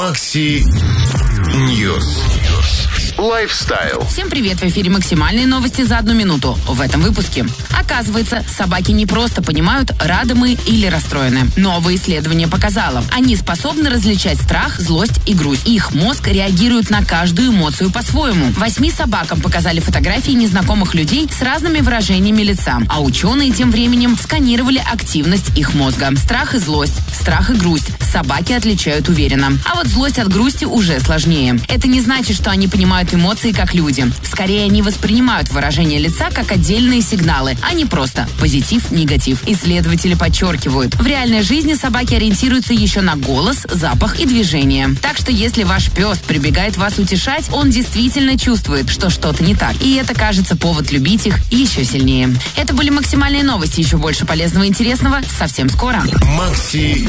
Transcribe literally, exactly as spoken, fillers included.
Макси Ньюс. Лайфстайл. Всем привет, в эфире максимальные новости за одну минуту. В этом выпуске. Оказывается, собаки не просто понимают, рады мы или расстроены. Новое исследование показало. Они способны различать страх, злость и грусть. Их мозг реагирует на каждую эмоцию по-своему. Восьми собакам показали фотографии незнакомых людей с разными выражениями лица. А ученые тем временем сканировали активность их мозга. Страх и злость, страх и грусть собаки отличают уверенно. А вот злость от грусти уже сложнее. Это не значит, что они понимают эмоции как люди. Скорее, они воспринимают выражение лица как отдельные сигналы, а не просто позитив, негатив. Исследователи подчеркивают, в реальной жизни собаки ориентируются еще на голос, запах и движение. Так что если ваш пес прибегает вас утешать, он действительно чувствует, что что-то не так. И это, кажется, повод любить их еще сильнее. Это были максимальные новости. Еще больше полезного и интересного совсем скоро. Макси